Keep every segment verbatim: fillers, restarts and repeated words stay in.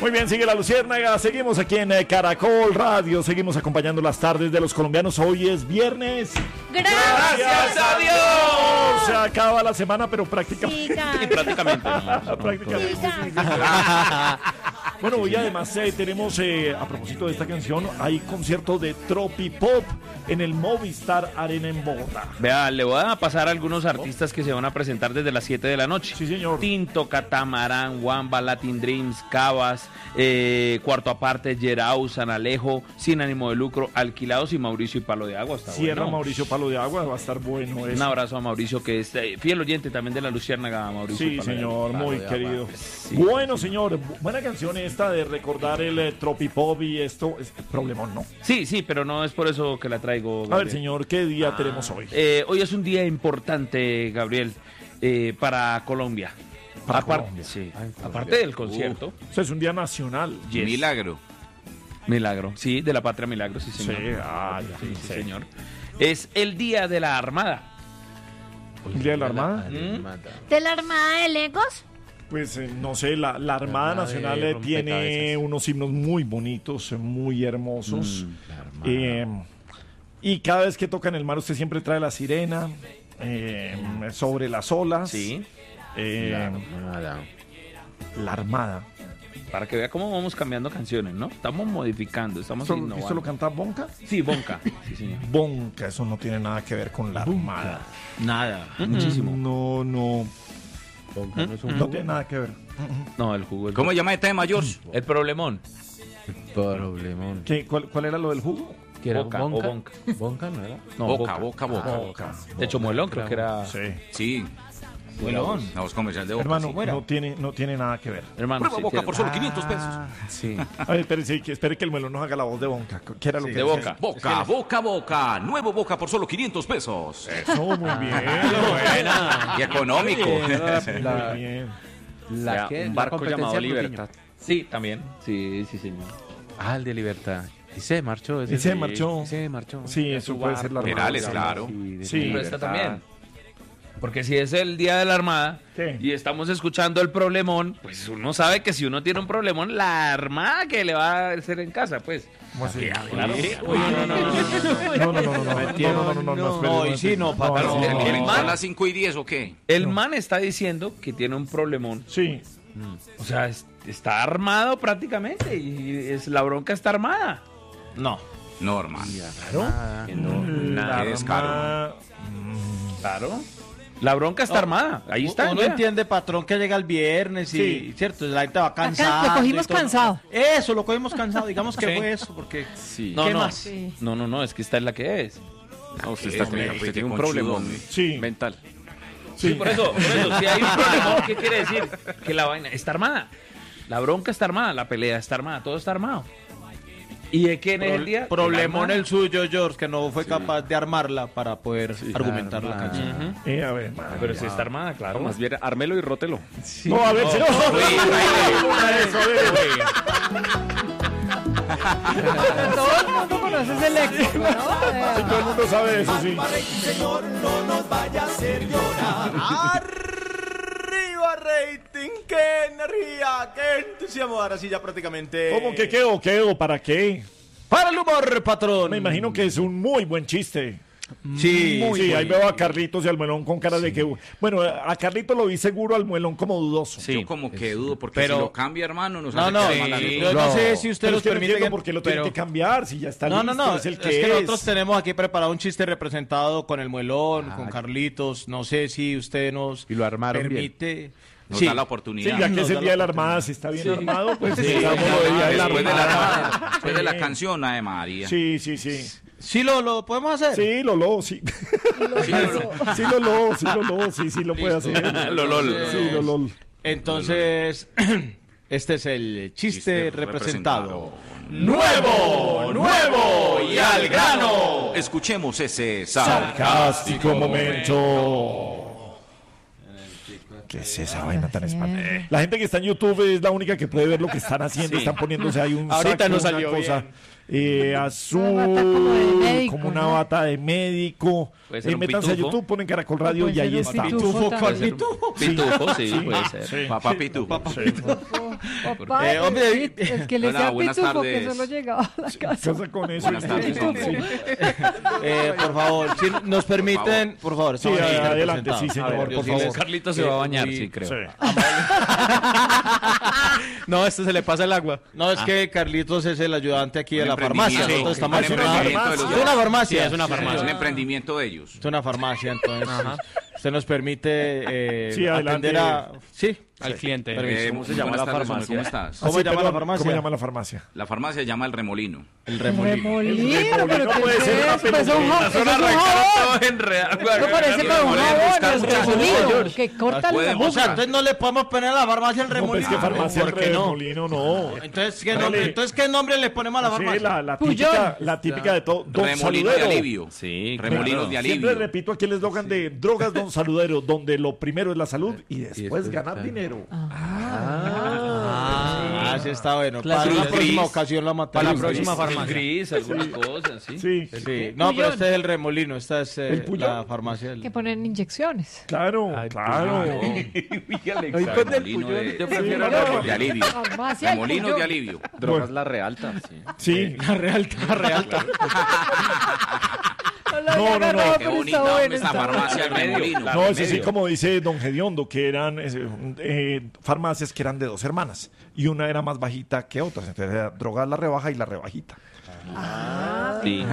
Muy bien, sigue la Luciérnaga. Seguimos aquí en eh, Caracol Radio. Seguimos acompañando las tardes de los colombianos. Hoy es viernes. ¡Gracias, Gracias a Dios! Se acaba la semana, pero prácticamente. Sí, prácticamente. No, prácticamente. Sí, Bueno, hoy además eh, tenemos, eh, a propósito de esta canción, hay concierto de Tropipop en el Movistar Arena en Bogotá. Vea, le voy a pasar a algunos artistas que se van a presentar desde las siete de la noche. Sí, señor. Tinto, Catamarán, Wamba, Latin Dreams, Cabas, eh, Cuarto Aparte, Yerau, San Alejo, Sin Ánimo de Lucro, Alquilados y Mauricio y Palo de Agua. Está Cierra bueno. Mauricio Palo de Agua, va a estar bueno eso. Un abrazo a Mauricio, que es eh, fiel oyente también de la Luciérnaga, Mauricio. Sí, Palo señor, Palo muy de querido. Agua. Sí, bueno, sí. señor, buena canción esta de recordar el eh, Tropipop y esto. Es problemón, ¿no? Sí, sí, pero no es por eso que la traigo, Gabriel. A ver, señor, ¿qué día ah, tenemos hoy? Eh, hoy es un día importante, Gabriel, eh, para Colombia. Para Aparte, Colombia. Sí. Ay, Aparte del concierto. Uh, o sea, es un día nacional. Yes. Milagro. Milagro, sí, de la patria Milagro, sí, señor. Sí, ah, ya, sí, sí, sí. señor. Es el día de la Armada. ¿El día de la Armada? ¿Mm? ¿De la Armada de Legos? Pues eh, no sé, la, la Armada Nacional eh, tiene unos himnos muy bonitos, muy hermosos. Mm, eh, y cada vez que toca en el mar usted siempre trae la sirena eh, sobre las olas. Sí. Eh, la Armada. La Armada. Para que vea cómo vamos cambiando canciones, ¿no? Estamos modificando, estamos ¿Esto, innovando. ¿Esto lo canta Bonca? Sí, Bonca. Sí, señor. Bonca, eso no tiene nada que ver con la Bonca. Armada. Nada, Mm-mm. muchísimo. No, no. Bonca no es un No tiene nada que ver. No, el jugo. El ¿Cómo se llama este tema, George? El problemón. El problemón. ¿Qué, cuál, ¿Cuál era lo del jugo? ¿Qué era? Boca, ¿Bonca? o Bonca. ¿Bonca no era? No, boca, boca, boca, Ah, boca. De hecho, Muelón creo que era. Sí. Sí. Muelón. La voz comercial de Boca. Hermano, sí. no tiene, no tiene nada que ver. Hermano, Prueba sí, Boca tiene- por solo quinientos pesos. Sí. A ver, espere, sí, que- espere que el Muelón nos haga la voz de Bonca. ¿Qué era lo Sí, que de decía? Boca. Boca, boca, boca. Nuevo Boca por solo quinientos pesos. Eso, muy bien. Buena. Y económico. La- Muy bien. La Vea, que un la barco competencia llamado Rufiño. Libertad. Sí, también. Sí, sí, señor. Ah, el de Libertad. Y se marchó. ese Y se sí. marchó. Y se marchó. Sí, eso puede ser la Perales, Armada. claro. Sí, de Sí. Pero Libertad. esta también. Porque si es el día de la Armada ¿Qué? y estamos escuchando el problemón, pues uno sabe que si uno tiene un problemón, la Armada que le va a hacer en casa, pues. ¿Cómo así? Claro. Oye, no, no, no, no, no, no, no, no, no, no, no, no, no, no, espere, No, y sí, no, no, papá, no, no. no, ¿El no. man a las cinco y diez o qué? El man está diciendo que tiene un problemón. Sí. O sea, es- está armado prácticamente y es, la bronca está armada. No. No, hermano. Ah, Que no, La nada. Qué descaro. Armada- Claro. La bronca está armada. Ahí está. Uno ya. entiende, patrón, que llega el viernes y, Sí. cierto, la gente va cansada. Acá lo cogimos y todo. cansado. Eso, lo cogimos cansado. Digamos que Sí. fue eso, porque... sí. No, ¿Qué no. más? Sí. No, no, no, es que esta es la que es. No, usted está está teniendo- usted usted tiene un conchudo, problema hombre. Sí. Mental. Sí, por eso, por eso, si hay un problema, ¿qué quiere decir? Que la vaina está armada. La bronca está armada, la pelea está armada, todo está armado. ¿Y de quién es el día? Problemón El el suyo, George, que no fue capaz de armarla para poder argumentar la armarla. canción. Ujú. Eh, a ver, Pero si está armada, claro. Más bien, ármelo y rótelo. no, a ver, si no. Una de eso, a ver. Todo el mundo conoce ese léxico, ¿no? Sí, todo el mundo sabe eso, sí. ¡Arriba, rating! ¡Qué energía! ¡Qué entusiasmo! Ahora sí, ya prácticamente... ¿Cómo que qué o qué o para qué? ¡Para el humor, patrón! Me imagino que es un muy buen chiste. Sí, Sí, ahí veo a Carlitos y al Muelón con cara de que... Bueno, a Carlitos lo vi seguro, al Muelón como dudoso. Yo como que dudo, porque Pero- si lo cambia, hermano, nos No, hace no, quedar mal a sí, nosotros. yo no sé si usted Pero nos es que no permite entiendo que- por qué lo pero- tiene que cambiar, si ya está No, listo, no, no, es el es que que es. nosotros tenemos aquí preparado un chiste representado con el Muelón, con Carlitos. No sé si usted nos Y lo armaron permite. Nos Sí. da la Sí, oportunidad. ya que Nos es el da Día la de la Armada, si está bien armado, pues Sí, digamos ya, lo de Día de la Después de la, Armada. después de la Sí. canción, Ave María. Sí, sí, sí. Sí, lo, lo podemos hacer. Sí, Lolo, sí. Sí, lo- Sí, Lolo, sí, Lolo, sí, sí lo puede hacer. Lolol. Sí, Lolo. Entonces, este es el chiste, Chiste representado. ¡Nuevo! ¡Nuevo! ¡Y al grano! Escuchemos ese sal. Sarcástico momento. ¿Qué es esa vaina tan espantosa? La gente que está en YouTube es la única que puede ver lo que están haciendo. Están poniéndose ahí un Ahorita saco, no una salió cosa. bien. eh, azul, Una bata como de médico, como una ¿no? bata de médico. Puede ser Eh, un métanse a pitufo. YouTube, ponen Caracol Radio puede y ahí ser un está. pitufo ¿cuál también. pitufo? Pitufo, sí, puede ser. Sí. Papá Pitufo. Papá, Eh, hombre, el, pit- el que le Hola, decía buenas pitufo que tardes. solo llegaba a la casa. Casa con eso. Buenas tardes, hombre. Eh, por favor, si nos permiten, por favor. Sí, estamos aquí adelante, sí, representados. señor, A ver, yo por sí favor. les- Carlitos se eh, va a bañar, muy- sí, creo. Sí. No, este se le pasa el agua. No, es que Carlitos es el ayudante aquí de Un la farmacia. emprendimiento, Nosotros estamos un en una emprendimiento de los es una dos. farmacia. Sí, es una Es farmacia. un emprendimiento de ellos. Es una farmacia, entonces. Usted nos permite eh, Sí, adelante. atender a. Sí, Al cliente. Eh, ¿Cómo se llama buenas la tardes, hombre, farmacia? ¿cómo estás? ¿Cómo Ah, sí, llama la perdón, farmacia? ¿Cómo llama la farmacia? La farmacia se llama El Remolino. el remolino. Remolino, pero no ¿qué puede es ser una eso? Pues es un peluquería. ja- eso es un jabón. Eso parece como un jabón, el remolino, que corta el Pueden O sea, boca. entonces no le podemos poner a la farmacia el No, pues remolino. que farmacia ¿Por qué el no? Remolino, no. Entonces, ¿qué Dale. nombre, entonces, ¿qué nombre le ponemos a la Sí, farmacia? la, la Puyol. típica, la típica de todo. Don Remolino de Saludero. alivio. Sí, Remolinos de alivio. Siempre repito aquí el eslogan de Drogas Don Saludero, donde lo primero es la salud y después, después, ganar claro. dinero. Ah, sí está bueno. Claro, Para la sí. próxima Gris. ocasión la matamos. Para la próxima farmacia. Gris, algunas cosas, ¿sí? Sí, Sí. No, pero este es el remolino. Esta es eh, ¿El Puyol? la farmacia. del- Que ponen inyecciones. claro, Ay, claro. Hoy con el Remolino Puyol, de- yo prefiero de el- alivio. Farmacia el Remolinos Puyol. de alivio. Drogas la realta. Sí. Sí, La realta, la realta. Hola, No, ya no, no, ganó, Qué pero bonita está bueno, esta está bueno. farmacia El Remolino. no, es así como dice Don Gediondo, que eran eh, eh, farmacias que eran de dos hermanas y una era más bajita que otras. Entonces era Drogas la rebaja y la rebajita. Sí.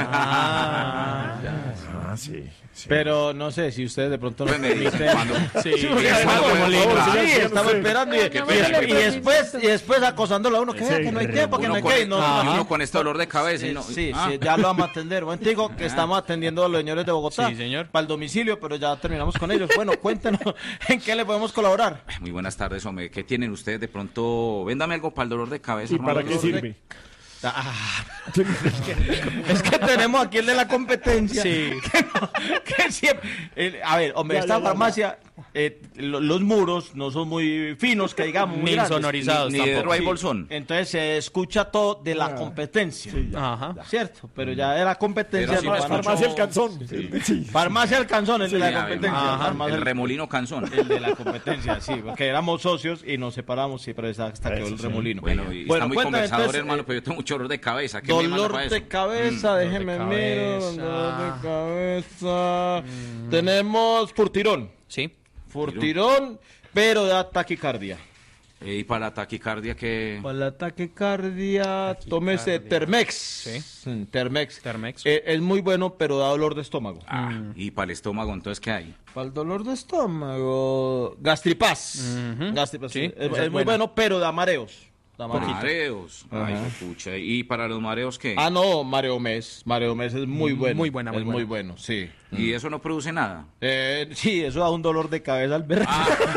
Ah, sí. sí. Pero no sé si ustedes de pronto nos Pues me dicen permiten. cuando- Sí, Sí, porque además, estamos- por sí, favor, sigan, sigan estamos ustedes. esperando y, No, y- no, no, y no, después y después acosándolo a uno que, Sí. vea que no hay tiempo, que no Uno hay con, que no, Ajá. no, uno con este dolor de cabeza. y no- Sí, Ah. sí, ya lo vamos a atender. Buen digo que estamos atendiendo a los señores de Bogotá. Sí, señor. Para el domicilio, pero ya terminamos con ellos. Bueno, cuéntenos en qué le podemos colaborar. Muy buenas tardes, hombre. ¿Qué tienen ustedes? De pronto, véndame algo para el dolor de cabeza. ¿Y para hermano. qué sirve? Ah, es que tenemos aquí el de la competencia. Sí. Que, no- que siempre. eh, a ver, hombre, Ya, esta ya, ya, farmacia, eh, lo- los muros no son muy finos, que digamos. muy Ni grandes. sonorizados Ni- ni de tampoco. Ray Bolsón. Entonces se escucha todo de la competencia. Ajá. Cierto, pero ya era competencia. Pero sí, no pues, van a- Farmacia El Canzón. Sí. Farmacia El Canzón, el de Sí, la a ver, competencia. ajá, Farmacia el remolino canzón. El de la competencia, sí, porque éramos socios y nos separamos, sí, pero hasta hasta quedó el Eso sí. remolino. Bueno, y Bueno, está muy cuéntame, conversador, entonces, hermano, eh, pero yo tengo mucho dolor de cabeza. ¿Qué me manda Dolor para de eso? cabeza, déjeme de mirar. cabeza. Dolor de cabeza. Tenemos furtirón. Sí. Furtirón, pero da taquicardia. Eh, y para la taquicardia, que Para la taquicardia, tómese Termex. Mm, Termex. Termex. Eh, es muy bueno, pero da dolor de estómago. Ah, y para el estómago, entonces, ¿qué hay? Para el dolor de estómago, Gastripaz. Gastripaz, Sí, sí. Es, esa es es muy buena. bueno, pero da mareos. Da mareos. Mareos. Ay, Ajá. pucha. ¿Y para los mareos qué? Ah, no, Mareo Mes. Mareo Mes es muy bueno. Muy buena, muy Es buena. muy bueno, sí. ¿Y eso no produce nada? Eh, sí, eso da un dolor de cabeza al ver.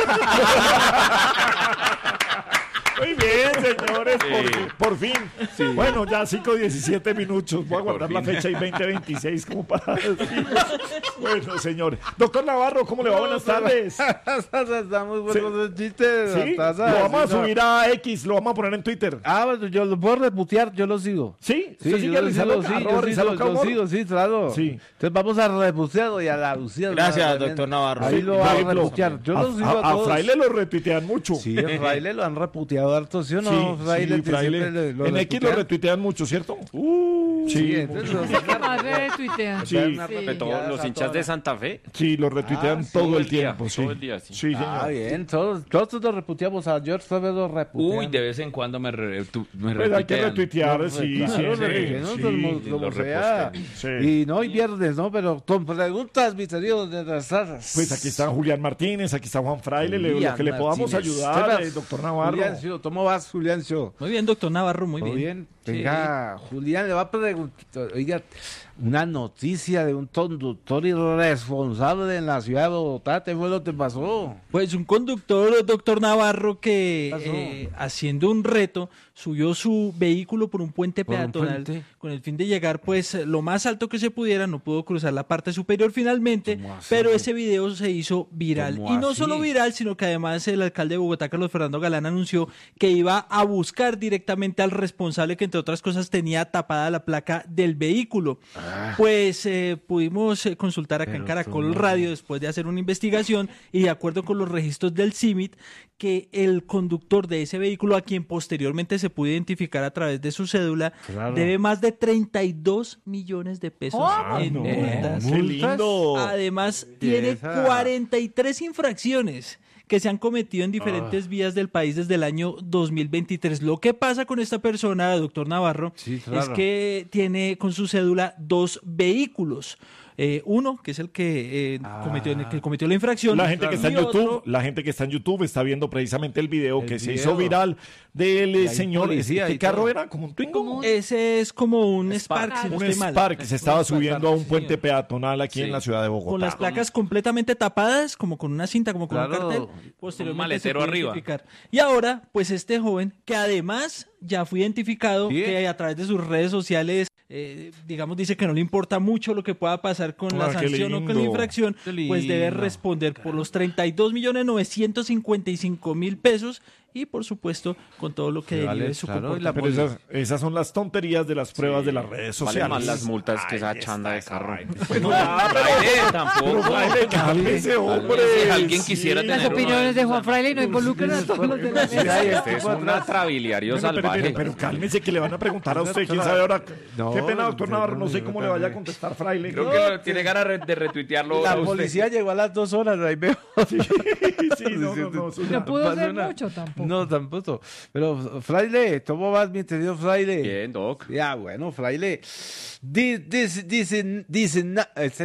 Muy bien, señores, por, por fin. Bueno, ya cinco diecisiete minutos. Voy a guardar la fecha y veinte veintiséis como para decir. Bueno, señores. Doctor Navarro, ¿cómo le va? Buenas tardes. Estamos buenos de chistes. ¿Sí? Lo vamos a subir a X, lo vamos a poner en Twitter. Ah, bueno, yo lo puedo reputear, yo lo sigo. ¿Sí? Sí, ¿Usted sigue yo a lo Rizalo- sigo, sí, arroba yo sí, Rizalo lo- yo Camor? sigo, sí, claro. Sí. Entonces vamos a reputearlo y a la Lucía. Gracias, también. doctor Navarro. Ahí Sí, lo por va a ejemplo, reputear. Yo a, lo sigo a- a, a todos. Fraile lo retuitean mucho. Sí, a Fraile lo han reputeado harto, ¿sí o no? Sí, Fraile, sí, que Fraile. siempre le- lo En X lo reputean. retuitean mucho, ¿cierto? Sí, sí, entonces lo Es que más retuitea. Sí. una Sí. reputeada Todos los a hinchas todas. de Santa Fe. Sí, lo retuitean Ah, sí, todo todo el el día, tiempo. Sí, todo el día, sí. sí, Ah, señor. bien, todos, todos lo reputeamos a George Soros lo reputean. Uy, de vez en cuando me, re, tu- me Pues hay que retuitean. retuitear, No, sí, claro, sí, lo sí, retuitean, sí, como- sí, como lo sea. repostean. Sí. Y no hoy viernes, ¿no? Pero con preguntas, mis queridos de las tazas. Pues aquí está Julián Martínez, aquí está Juan Fraile, le- lo Julián que le podamos Martínez. ayudar, Sebas, eh, doctor Navarro. Juliancio, ¿cómo vas, Juliancio? Muy bien, doctor Navarro, muy ¿Todo bien. bien? Venga, Julián le va a preguntar, oiga, una noticia de un conductor irresponsable en la ciudad de Bogotá, ¿qué fue lo que pasó? Pues un conductor, doctor Navarro, que ¿Qué pasó? eh, haciendo un reto subió su vehículo por un puente ¿Por un peatonal puente? con el fin de llegar pues lo más alto que se pudiera, no pudo cruzar la parte superior finalmente, ¿Cómo así? pero ese video se hizo viral. ¿Cómo Y no así? solo viral, sino que además el alcalde de Bogotá, Carlos Fernando Galán, anunció que iba a buscar directamente al responsable que entre otras cosas, tenía tapada la placa del vehículo. Ah. Pues eh, pudimos eh, consultar acá Pero en Caracol no. Radio después de hacer una investigación y de acuerdo con los registros del C I M I T, que el conductor de ese vehículo, a quien posteriormente se pudo identificar a través de su cédula, claro. debe más de treinta y dos millones de pesos oh, en no. multas. ¡Qué lindo! Además, tiene cuarenta y tres infracciones que se han cometido en diferentes oh. vías del país desde el año dos mil veintitrés. Lo que pasa con esta persona, doctor Navarro, sí, claro. es que tiene con su cédula dos vehículos. Eh, uno, que es el que, eh, ah. cometió, el que cometió la infracción. La gente que está en YouTube, otro, la gente que está en YouTube está viendo precisamente el video el que video. se hizo viral del señor. ¿Qué carro era? ¿Como un Twingo? Ese es como un Spark, si no un estoy mal. Spark que se estaba un subiendo Spark, a un puente señor. peatonal aquí sí. en la ciudad de Bogotá. Con las placas completamente tapadas, como con una cinta, como con claro. un cartel. Posteriormente un maletero arriba. Y ahora, pues este joven, que además ya fue identificado, ¿sí? que a través de sus redes sociales, eh, digamos, dice que no le importa mucho lo que pueda pasar con ah, la sanción o con la infracción, pues debe responder por los treinta y dos millones novecientos cincuenta y cinco mil pesos y, por supuesto, con todo lo que derive vale, de su claro, comportamiento. Pero esas, esas son las tonterías de las pruebas sí, de las redes sociales. Vale más las multas Ay, que esa chanda de carro. Bueno, ya, pero tampoco. Fraile, cálmese, hombre. Si alguien quisiera sí, tener las opiniones de Juan Fraile no involucran a todos los de la mesa. Es un atrabiliario bueno, salvaje. Pero, pero, pero cálmese que le van a preguntar a usted. ¿Quién sabe ahora? No, Qué pena, doctor Navarro. No sé cómo le vaya a contestar Fraile. Creo que tiene ganas de retuitearlo. La policía llegó a las dos horas. Ahí veo. Sí, no, no, no. No pudo hacer mucho tampoco. No, tampoco. Pero, Fraile, ¿cómo vas, mi querido Fraile? Bien, Doc. Ya, bueno, Fraile. Dicen, dicen, dicen,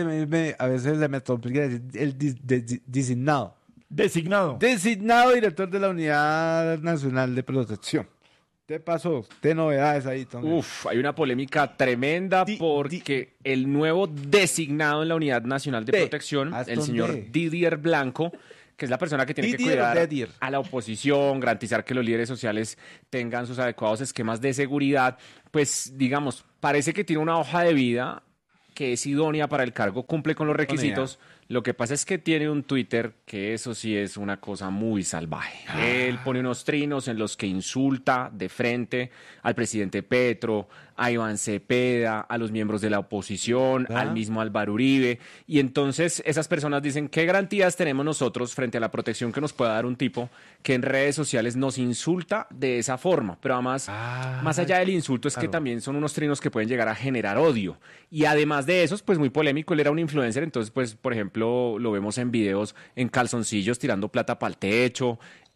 a veces le me complica el designado. Designado. Designado director de la Unidad Nacional de Protección. ¿Qué pasó? ¿Qué novedades ahí, Tony? Uf, hay una polémica tremenda di, porque di, el nuevo designado en la Unidad Nacional de, de Protección, el señor de. Didier Blanco, que es la persona que tiene Didier que cuidar Didier. a la oposición, garantizar que los líderes sociales tengan sus adecuados esquemas de seguridad, pues digamos, parece que tiene una hoja de vida que es idónea para el cargo, cumple con los requisitos. Lo que pasa es que tiene un Twitter que eso sí es una cosa muy salvaje. Ah. Él pone unos trinos en los que insulta de frente al presidente Petro, a Iván Cepeda, a los miembros de la oposición, ¿Ah? al mismo Álvaro Uribe. Y entonces esas personas dicen, ¿qué garantías tenemos nosotros frente a la protección que nos pueda dar un tipo que en redes sociales nos insulta de esa forma? Pero además, ah, más allá del insulto, es claro. que también son unos trinos que pueden llegar a generar odio. Y además de eso, pues muy polémico, él era un influencer, entonces, pues, por ejemplo, lo vemos en videos en calzoncillos tirando plata para el techo,